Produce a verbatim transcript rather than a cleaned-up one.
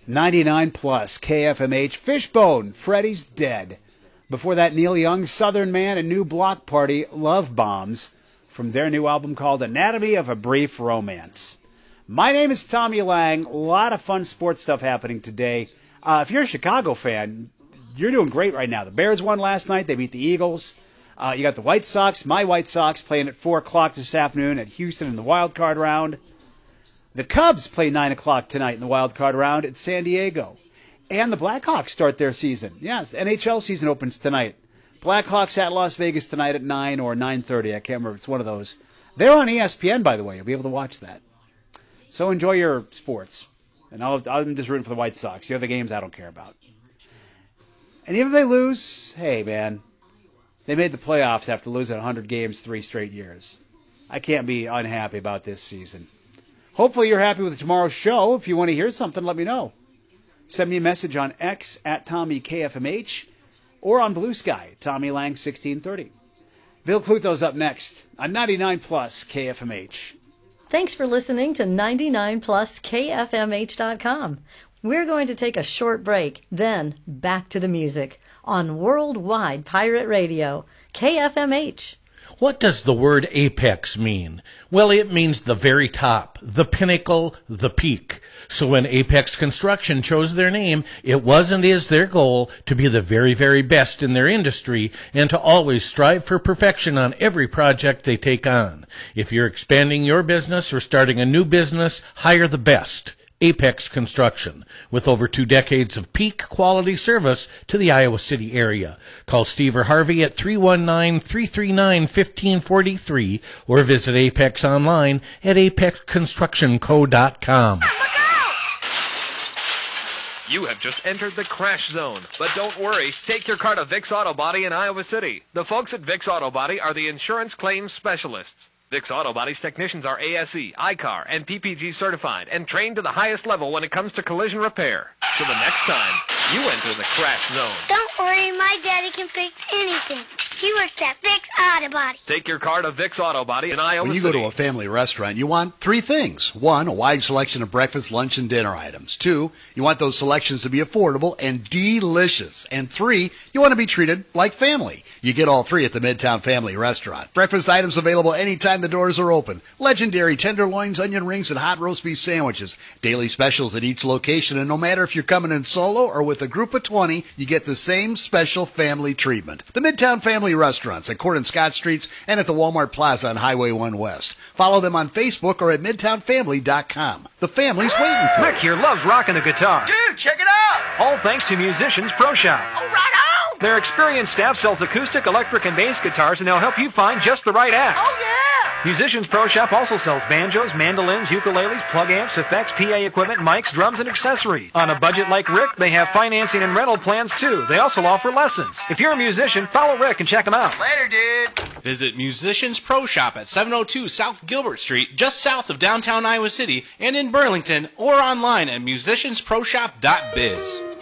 ninety-nine plus K F M H. Fishbone, Freddy's Dead. Before that, Neil Young, Southern Man, and New Block Party, Love Bombs, from their new album called Anatomy of a Brief Romance. My name is Tommy Lang. A lot of fun sports stuff happening today. Uh, if you're a Chicago fan, you're doing great right now. The Bears won last night. They beat the Eagles. Uh, you got the White Sox, my White Sox, playing at four o'clock this afternoon at Houston in the wild card round. The Cubs play nine o'clock tonight in the wild card round at San Diego. And the Blackhawks start their season. Yes, the N H L season opens tonight. Blackhawks at Las Vegas tonight at nine or nine thirty. I can't remember. It's one of those. They're on E S P N, by the way. You'll be able to watch that. So enjoy your sports. And I'll, I'm just rooting for the White Sox. The other games I don't care about. And even if they lose, hey, man, they made the playoffs after losing one hundred games three straight years. I can't be unhappy about this season. Hopefully you're happy with tomorrow's show. If you want to hear something, let me know. Send me a message on X at Tommy K F M H or on Blue Sky, Tommy Lang sixteen thirty. Bill Clutho's up next on ninety-nine plus K F M H. Thanks for listening to ninety-nine plus K F M H dot com. We're going to take a short break, then back to the music on Worldwide Pirate Radio, K F M H. What does the word apex mean? Well, it means the very top, the pinnacle, the peak. So when Apex Construction chose their name, it was and is their goal to be the very, very best in their industry and to always strive for perfection on every project they take on. If you're expanding your business or starting a new business, hire the best. Apex Construction, with over two decades of peak quality service to the Iowa City area. Call Steve or Harvey at three one nine, three three nine, one five four three or visit Apex online at apex construction co dot com. You have just entered the crash zone, but don't worry. Take your car to Vic's Auto Body in Iowa City. The folks at Vic's Auto Body are the insurance claims specialists. Vic's Auto Body's technicians are A S E, I C A R, and P P G certified and trained to the highest level when it comes to collision repair. So the next time, you enter the crash zone. Don't worry, my daddy can fix anything. He works at Vic's Auto Body. Take your car to Vic's Auto Body in Iowa City. When you go to a family restaurant, you want three things. One, a wide selection of breakfast, lunch, and dinner items. Two, you want those selections to be affordable and delicious. And three, you want to be treated like family. You get all three at the Midtown Family Restaurant. Breakfast items available anytime the doors are open. Legendary tenderloins, onion rings, and hot roast beef sandwiches. Daily specials at each location, and no matter if you're coming in solo or with a group of twenty, you get the same special family treatment. The Midtown Family Restaurants at Court and Scott Streets and at the Walmart Plaza on Highway one West. Follow them on Facebook or at midtown family dot com. The family's waiting for you. Rick here loves rocking the guitar. Dude, check it out! All thanks to Musicians Pro Shop. Oh, right on! Their experienced staff sells acoustic, electric, and bass guitars, and they'll help you find just the right acts. Oh, yeah! Musicians Pro Shop also sells banjos, mandolins, ukuleles, plug amps, effects, P A equipment, mics, drums, and accessories. On a budget like Rick, they have financing and rental plans, too. They also offer lessons. If you're a musician, follow Rick and check them out. Later, dude. Visit Musicians Pro Shop at seven oh two South Gilbert Street, just south of downtown Iowa City, and in Burlington, or online at musicians pro shop dot biz.